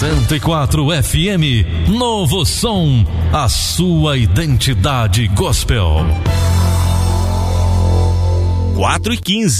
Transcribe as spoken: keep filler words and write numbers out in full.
cento e quatro F M, Novo Som, a sua identidade gospel. quatro e quinze.